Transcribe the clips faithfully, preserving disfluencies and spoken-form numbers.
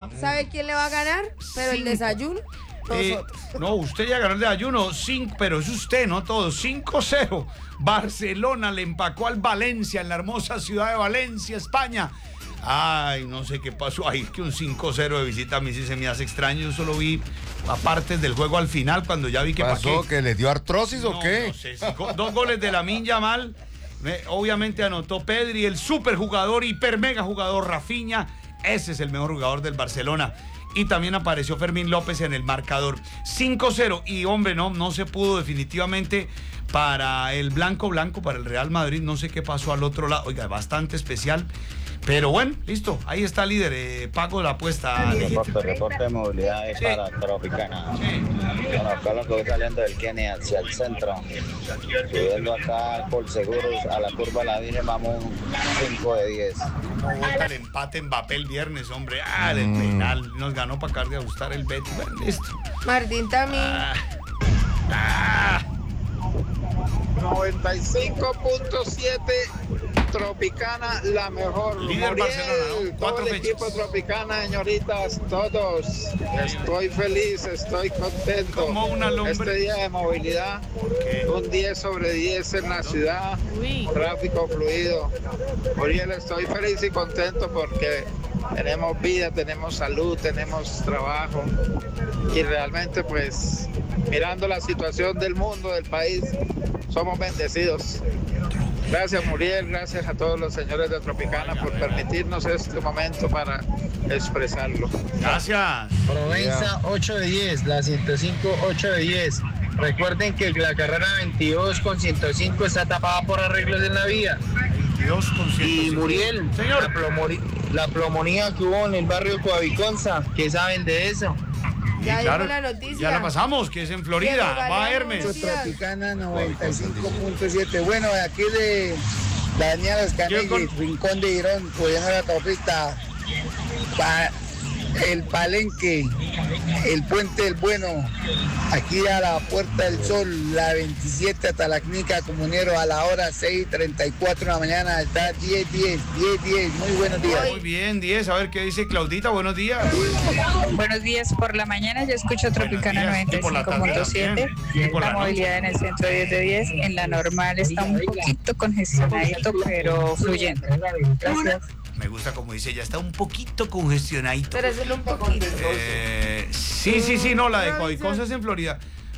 ¿Sabe quién le va a ganar? Pero el desayuno, Eh, nosotros. no, usted ya ganó el desayuno, cinco, pero es usted, no todos. cinco cero. Barcelona le empacó al Valencia en la hermosa ciudad de Valencia, España. Ay, no sé qué pasó. Ay, es que un cinco cero de visita a mí sí se me hace extraño. Yo solo vi aparte del juego al final, cuando ya vi que pasó, que le dio artrosis o no, qué. No sé, go- dos goles de Lamine Yamal. Eh, obviamente anotó Pedri, el superjugador, hiper mega jugador Rafinha. Ese es el mejor jugador del Barcelona. Y también apareció Fermín López en el marcador. cinco cero. Y hombre, no, no se pudo definitivamente para el blanco blanco, para el Real Madrid. No sé qué pasó al otro lado. Oiga, bastante especial. Pero bueno, listo. Ahí está líder. Eh, pago la apuesta. Reporte, reporte de movilidad es Sí. para Tropicana. Sí. Bueno, acá lo que voy saliendo del Kenia hacia el centro. Subiendo acá por seguros a la curva La Virgen, vamos un cinco de diez. ¿Cómo vota el empate Mbappé el viernes, hombre? Ah, el penal. Nos ganó para acabar de ajustar el Betis. Bueno, listo. Martín también. Ah. Ah. noventa y cinco punto siete Tropicana, la mejor. Líder Muriel, Barcelona, ¿no? todo Cuatro el fechas. equipo Tropicana, señoritas, todos. Estoy feliz, estoy contento. Como una lumbre. Este día de movilidad, ¿Qué? un diez sobre diez en la ciudad, Uy. tráfico fluido. Muriel, estoy feliz y contento porque tenemos vida, tenemos salud, tenemos trabajo y realmente pues mirando la situación del mundo, del país, somos bendecidos. Gracias Muriel, gracias a todos los señores de Tropicana por permitirnos este momento para expresarlo. Gracias. Provenza ocho de diez, la ciento cinco ocho de diez. Recuerden que la carrera veintidós con ciento cinco está tapada por arreglos en la vía. veintidós con ciento cinco. Y Muriel, Señor. La, plomori- la plomonía que hubo en el barrio Coaviconza, ¿qué saben de eso? Ya Sí, dijo la noticia. Ya la pasamos, que es en Florida. Quiero Va ganar Hermes. un día. Tropicana noventa y cinco punto siete. Bueno, de aquí de Daniel Escanilla, Yo con- Rincón de Irón, pudiendo la autopista, pa- el Palenque, el Puente del Bueno, aquí a la Puerta del Sol, la veintisiete hasta la Clínica Comunero a la hora seis treinta y cuatro de la mañana, está diez diez, diez diez. Muy buenos días. Muy bien, diez. A ver qué dice Claudita. Buenos días. Buenos días por la mañana, yo escucho Tropicana Buenos días. noventa Y y por la cinco tarde punto siete. también. Y por La la movilidad en el centro diez de diez, en la normal está un poquito congestionadito, pero fluyendo. Gracias. Me gusta como dice, ya está un poquito congestionadito. Pero es solo un poquito. Eh, sí, sí, sí, no, la de Coiconza es en Florida.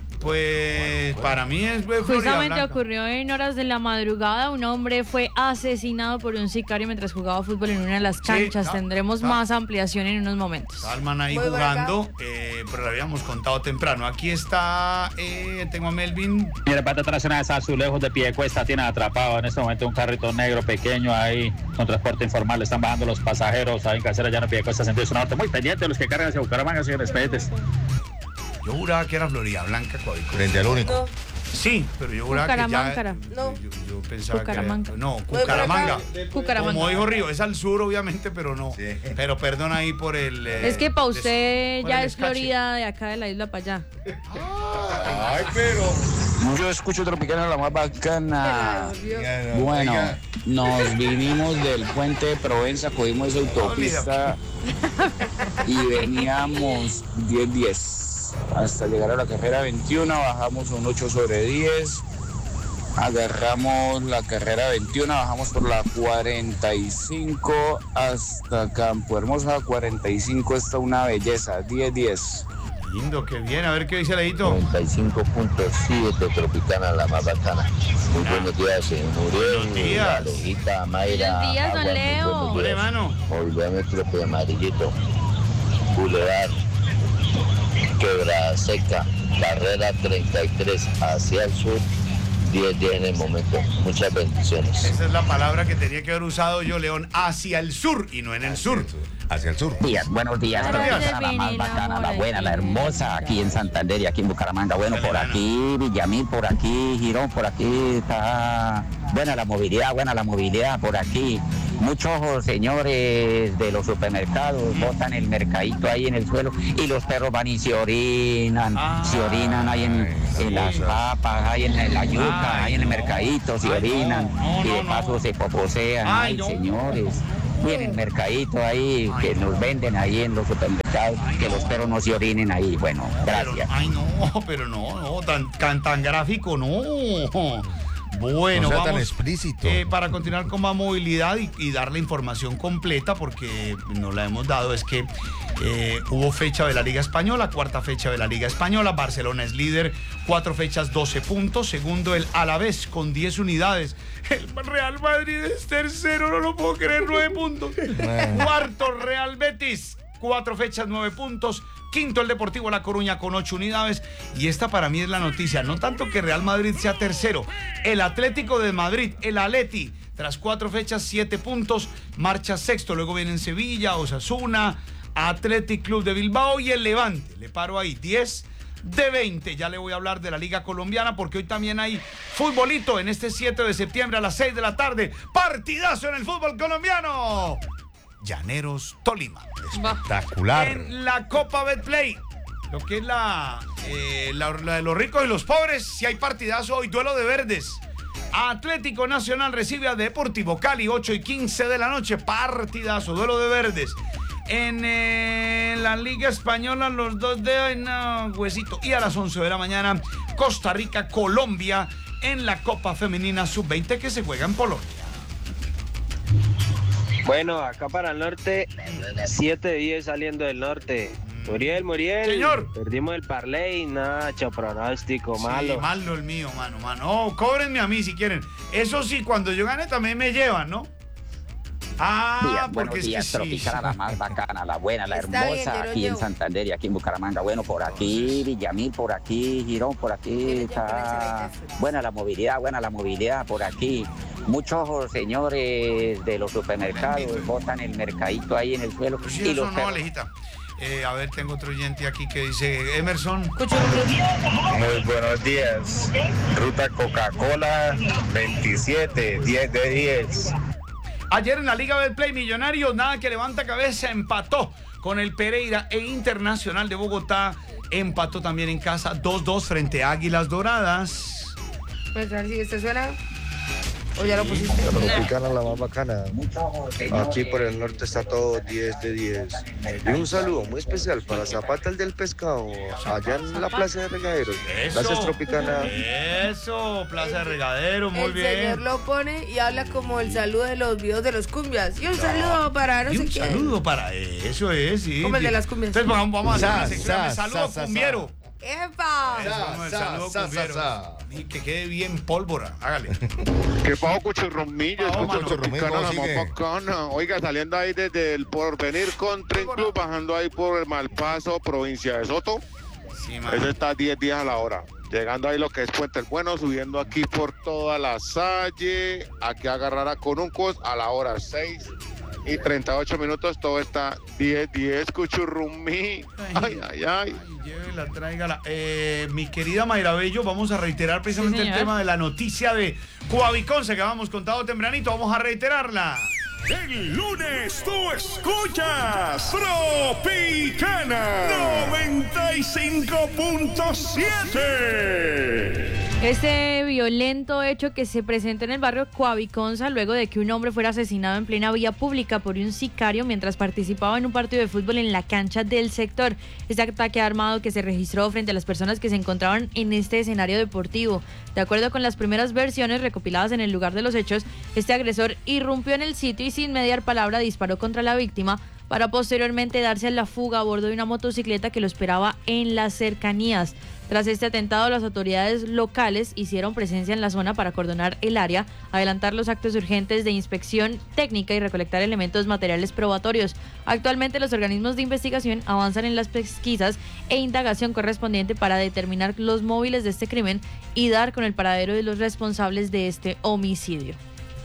Pues para mí es pues, Florida Justamente Blanca. ocurrió en horas de la madrugada. Un hombre fue asesinado por un sicario mientras jugaba fútbol en una de las canchas. no, Tendremos no. más ampliación en unos momentos. Estaba el man ahí Muy jugando, eh, pero lo habíamos contado temprano. Aquí está, eh, tengo a Melvin. Mire, parte trasera de Azulejos de Piedecuesta tiene atrapado en este momento un carrito negro pequeño ahí con transporte informal. Le están bajando los pasajeros ahí en Casera Llano Piedecuesta, sentido sur norte. Muy pendiente de los que cargan hacia Bucaramanga, señores, pendientes. Yo juraba que era Florida Blanca, Coiconza. Frente al único. No, Sí, pero yo juraba que ya... Bucaramanga. No. Yo, yo pensaba Bucaramanga. que era... No, por Bucaramanga. acá. Bucaramanga. Como dijo Río, es al sur obviamente, pero no. Sí. Pero perdón ahí por el... eh, Es que para des- usted por ya el es escache. Florida, de acá de la isla para allá. Ay, pero. Yo escucho Tropicana la más bacana. Oiga, Bueno, oiga, nos vinimos del puente de Provenza, cogimos esa autopista y veníamos diez diez. Hasta llegar a la carrera veintiuno, bajamos un ocho sobre diez. Agarramos la carrera veintiuno, bajamos por la cuarenta y cinco hasta Campo Hermosa, cuarenta y cinco, está una belleza, diez diez. Lindo, qué bien. A ver qué dice Leito. noventa y cinco punto siete Tropicana, la más bacana. Muy buenos días, señor Muriel. Buenos días. Alejita, Mayra. Buenos días, don Agua, muy Leo. buenos Hombre, días. mano. Volvémetro de amarillito. Boulevard. Quebra Seca. Carrera treinta y tres hacia el sur. diez diez en el momento. Muchas bendiciones. Esa es la palabra que tenía que haber usado yo, León, hacia el sur y no en el sur. Hacia el sur. Días, buenos días, Buenos días. Tropicana, la más bacana, la buena, la hermosa, aquí en Santander y aquí en Bucaramanga. Bueno, por aquí Villamil, por aquí Girón, por aquí está buena la movilidad, buena la movilidad por aquí. Muchos señores de los supermercados botan el mercadito ahí en el suelo y los perros van y se orinan, Ah, se orinan ahí en, en las papas, ahí en la yuca, Ay, ahí en el no. mercadito, se Ay, no, orinan no, y de no, paso no. se poposean. Ay, Ay, no. señores. Y en el mercadito ahí, que nos venden ahí en los supermercados, que los perros no se orinen ahí. Bueno, gracias. Pero, ay, no, pero no, no, tan, tan, tan gráfico, no. Bueno, no sea vamos tan explícito. eh, para continuar con más movilidad y, y dar la información completa, porque no la hemos dado, es que eh, hubo fecha de la Liga Española, cuarta fecha de la Liga Española, Barcelona es líder, cuatro fechas, doce puntos, segundo el Alavés con diez unidades, el Real Madrid es tercero, no lo puedo creer, nueve puntos, cuarto Real Betis, cuatro fechas, nueve puntos. Quinto el Deportivo La Coruña con ocho unidades. Y esta para mí es la noticia. No tanto que Real Madrid sea tercero. El Atlético de Madrid, el Atleti, tras cuatro fechas, siete puntos, marcha sexto. Luego vienen Sevilla, Osasuna, Athletic Club de Bilbao y el Levante. Le paro ahí, diez de veinte. Ya le voy a hablar de la Liga Colombiana porque hoy también hay futbolito en este siete de septiembre a las seis de la tarde. Partidazo en el fútbol colombiano. Llaneros Tolima. Espectacular. En la Copa Betplay, lo que es la, eh, la, la de los ricos y los pobres, si hay partidazo hoy, duelo de verdes. Atlético Nacional recibe a Deportivo Cali, ocho y quince de la noche, partidazo, duelo de verdes. En eh, la Liga Española, los dos de no, huesito. Y a las once de la mañana, Costa Rica, Colombia, en la Copa Femenina sub veinte que se juega en Polonia. Bueno, acá para el norte, siete de diez saliendo del norte. Muriel, Muriel. Señor. Perdimos el parlay, Nacho, pronóstico, Sí, malo. malo el mío, mano, mano. Oh, cóbrenme a mí si quieren. Eso sí, cuando yo gane también me llevan, ¿no? Ah, Días, porque buenos es días, que sí. Tropicana, la más bacana, la buena, la Está bien, hermosa, yo lo aquí en llevo. Santander y aquí en Bucaramanga. Bueno, por aquí, Villamil, por aquí, Girón, por aquí, está buena la movilidad, buena la movilidad por aquí. Muchos señores de los supermercados botan el mercadito ahí en el suelo. Sí, y eso los no, perros. Alejita. Eh, a ver, tengo otro oyente aquí que dice, Emerson. Muy buenos días. Ruta Coca-Cola veintisiete, diez de diez. Ayer en la Liga Betplay Millonarios, nada que levanta cabeza, empató con el Pereira e Internacional de Bogotá. Empató también en casa dos dos frente a Águilas Doradas. Pues a ver si este suena. ¿O ya lo pusiste? La Tropicana, la más bacana. Aquí por el norte está todo diez de diez. Y un saludo muy especial para Zapata, el del pescado, allá en la Plaza de Regaderos. Gracias, Tropicana. Eso, Plaza de Regadero, muy el bien. señor lo pone y habla como el saludo de los videos de los cumbias. Y un saludo para no Y sé un quién. saludo para eso es, sí. Como el de las cumbias. Entonces vamos, vamos a hacer Sa, una sección de sa, saludo sa, sa, cumbiero. ¡Epa! Eso, vamos, el sa, saludo sa, cumbiero. sa, sa. Y que quede bien pólvora, hágale. ¿Qué pasó, Cuchurrumillo? Pasó, Escucho mano. Tropicana, la Cuchurrumillo, más sigue. bacana. Oiga, saliendo ahí desde el Porvenir Country Club, bajando ahí por el Malpaso, provincia de Soto. Sí, mano. Eso está a diez días a la hora. Llegando ahí lo que es Puente el Bueno, subiendo aquí por toda la Salle, aquí a agarrar a Conuncos a la hora seis y treinta y ocho minutos, todo está diez diez, Cuchurrumí. Ay, ay, ay. Ay, llévela, tráigala. Eh, mi querida Mayra Bello, vamos a reiterar precisamente Sí, el señor. tema de la noticia de Coaviconce que habíamos contado tempranito. Vamos a reiterarla. El lunes tú escuchas Tropicana noventa y cinco punto siete. Este violento hecho que se presentó en el barrio Coaviconza luego de que un hombre fuera asesinado en plena vía pública por un sicario mientras participaba en un partido de fútbol en la cancha del sector. Este ataque armado que se registró frente a las personas que se encontraban en este escenario deportivo. De acuerdo con las primeras versiones recopiladas en el lugar de los hechos, este agresor irrumpió en el sitio y sin mediar palabra disparó contra la víctima para posteriormente darse a la fuga a bordo de una motocicleta que lo esperaba en las cercanías. Tras este atentado, las autoridades locales hicieron presencia en la zona para acordonar el área, adelantar los actos urgentes de inspección técnica y recolectar elementos materiales probatorios. Actualmente, los organismos de investigación avanzan en las pesquisas e indagación correspondiente para determinar los móviles de este crimen y dar con el paradero de los responsables de este homicidio.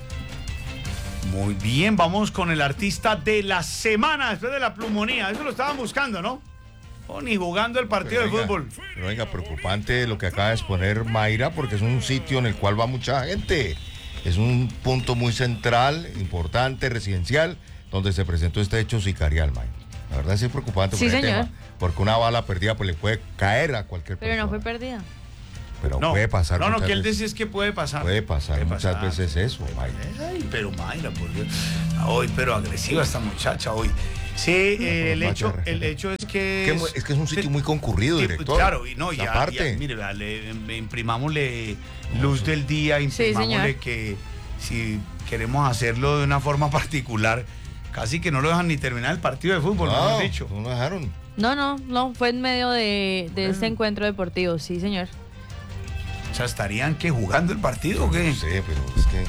Muy bien, vamos con el artista de la semana después de la plumonía. Eso lo estaban buscando, ¿no? Oh, ni jugando el partido Pero de venga, fútbol. Pero venga, preocupante lo que acaba de exponer Mayra, porque es un sitio en el cual va mucha gente. Es un punto muy central, importante, residencial, donde se presentó este hecho sicarial, Mayra. La verdad sí es preocupante Sí, por el señor. tema, porque una bala perdida pues le puede caer a cualquier Pero persona. no fue perdida. Pero no, puede pasar. No, no, muchas que él veces. decía es que puede pasar. Puede pasar Puede muchas pasar. veces eso, Mayra. Ay, pero Mayra, por Dios. Hoy, pero agresiva esta muchacha hoy. Sí, eh, el, hecho, el hecho es que... Que es, es que es un sitio muy concurrido, que, director. Claro, y no, ya, Aparte. ya, mire, vea, le, le imprimámosle luz del día, imprimámosle Sí, que si queremos hacerlo de una forma particular, casi que no lo dejan ni terminar el partido de fútbol, No, mejor dicho. No lo dejaron. No, no, no, fue en medio de, de este encuentro deportivo, sí, señor. O sea, ¿estarían que jugando el partido o qué? No sé, pero es que...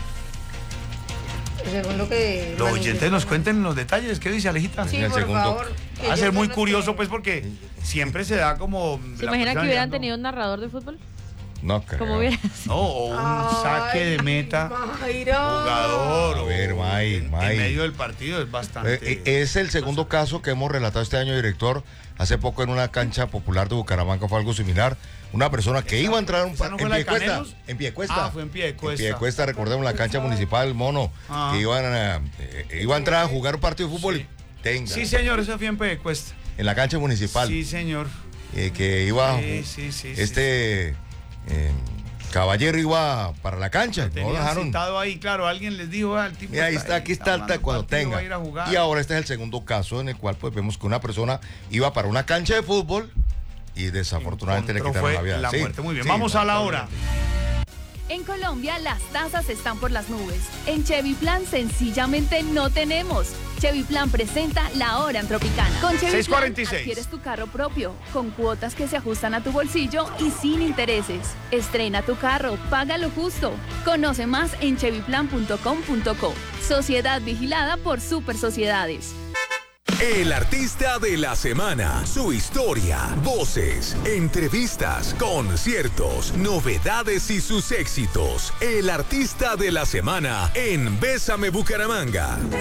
Según lo que... Los oyentes nos cuenten los detalles. ¿Qué dice Alejita? Sí, por favor. Va a ser muy curioso, pues, porque siempre se da como... ¿Se imagina que hubieran tenido un narrador de fútbol? No creo. Como hubiera No, o un saque de meta. Jugador. A ver, May, en, May. en medio del partido es bastante... Eh, eh, es el segundo caso que hemos relatado este año, director. Hace poco en una cancha popular de Bucaramanga fue algo similar. Una persona que iba a entrar un ¿esa no fue en la de Piedecuesta. Canelos? En Piedecuesta. Ah, fue en Piedecuesta. En Piedecuesta, recordemos la cancha municipal, Mono. Ah. Que iban a, eh, iba a entrar a jugar un partido de fútbol Sí. y tenga. Sí, señor, esa fue en Piedecuesta. En la cancha municipal. Sí, señor. Eh, que iba. Sí, sí, sí, este eh, caballero iba para la cancha. No lo Tenían dejaron. citado ahí, claro, alguien les dijo, ah, el tipo Mira, ahí está, aquí está el ta- cuando partido, tenga. va a ir a jugar. Y ahora este es el segundo caso en el cual pues vemos que una persona iba para una cancha de fútbol y desafortunadamente le Encontró quitaron fue la vida. la Sí, muerte. Muy bien, sí, vamos a la hora. En Colombia las tasas están por las nubes. En Chevy Plan sencillamente no tenemos. Chevy Plan presenta la hora en Tropicana. Con Chevy seis Plan cuarenta y seis. adquieres tu carro propio, con cuotas que se ajustan a tu bolsillo y sin intereses. Estrena tu carro, págalo justo. Conoce más en chevy plan punto com punto co. Sociedad vigilada por Super Sociedades. El artista de la semana, su historia, voces, entrevistas, conciertos, novedades y sus éxitos. El artista de la semana en Bésame Bucaramanga.